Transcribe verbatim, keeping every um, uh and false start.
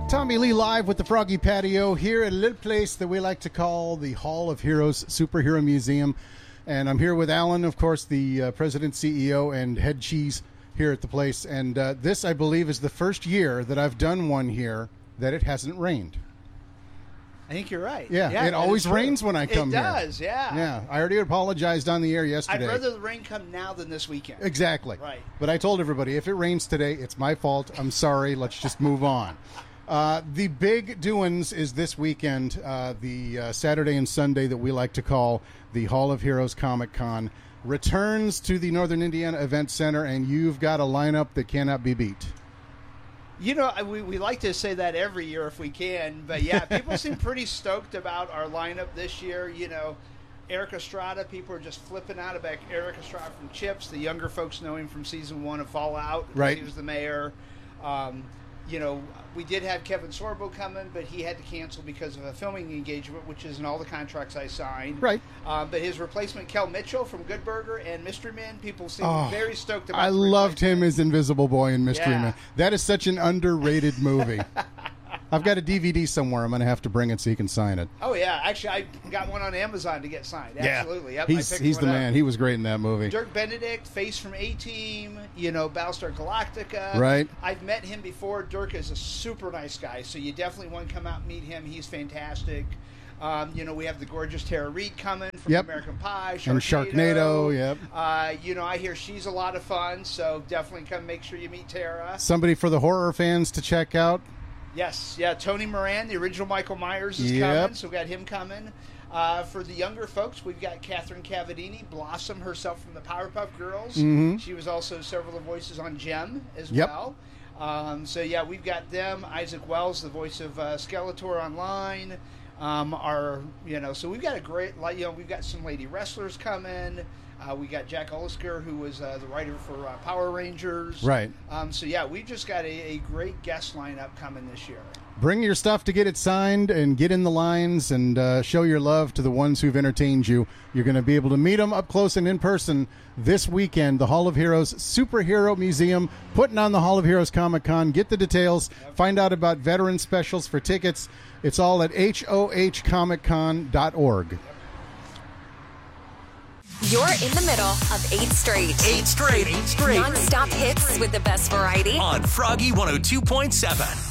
Tommy Lee live with the Froggy Patio here at a little place that we like to call the Hall of Heroes Superhero Museum. And I'm here with Alan, of course, the uh, president, C E O, and head cheese here at the place. And uh, this, I believe, is the first year that I've done one here that it hasn't rained. I think you're right. Yeah, yeah it always rains when I come here. It here. does, yeah. Yeah, I already apologized on the air yesterday. I'd rather the rain come now than this weekend. Exactly. Right. But I told everybody, if it rains today, it's my fault. I'm sorry. Let's just move on. Uh, the big doings is this weekend, uh, the uh, Saturday and Sunday that we like to call the Hall of Heroes Comic Con returns to the Northern Indiana Event Center, and you've got a lineup that cannot be beat. You know, we, we like to say that every year if we can, but yeah, people seem pretty stoked about our lineup this year. You know, Eric Estrada, people are just flipping out about Eric Estrada from Chips. The younger folks know him from season one of Fallout. Right. He was the mayor. Um, you know, we did have Kevin Sorbo coming, but he had to cancel because of a filming engagement, which is in all the contracts I signed. Right. Um, but his replacement, Kel Mitchell from Good Burger and Mystery Men, people seem Oh, very stoked about. I the loved him replacement. as Invisible Boy in Mystery Yeah. Man. That is such an underrated movie. I've got a D V D somewhere. I'm going to have to bring it so you can sign it. Oh, yeah. Actually, I got one on Amazon to get signed. Absolutely. Yep, I he's picked he's one the up. man. He was great in that movie. Dirk Benedict, Face from A-Team, you know, Battlestar Galactica. Right. I've met him before. Dirk is a super nice guy, so you definitely want to come out and meet him. He's fantastic. Um, you know, we have the gorgeous Tara Reid coming from Yep. American Pie. Sharknado. And Sharknado, yep. Uh, you know, I hear she's a lot of fun, so definitely come make sure you meet Tara. Somebody for the horror fans to check out. Yes, yeah. Tony Moran, the original Michael Myers, is Yep. coming, so we got him coming. Uh, for the younger folks, we've got Catherine Cavadini, Blossom herself from the Powerpuff Girls. Mhm. She was also several of the voices on Gem as Yep. well. Um, so yeah, we've got them. Isaac Wells, the voice of uh, Skeletor online. Um, our, you know, so we've got a great, like, you know, we've got some lady wrestlers coming. Uh, we got Jack Olisker, who was uh, the writer for uh, Power Rangers. Right. Um, so yeah, we've just got a, a great guest lineup coming this year. Bring your stuff to get it signed and get in the lines and uh, show your love to the ones who've entertained you. You're going to be able to meet them up close and in person this weekend. The Hall of Heroes Superhero Museum putting on the Hall of Heroes Comic Con. Get the details. Find out about veteran specials for tickets. It's all at H O H comic con dot org. You're in the middle of eight straight. Eight straight. Eight straight. Non-stop hits with the best variety. On Froggy one oh two point seven.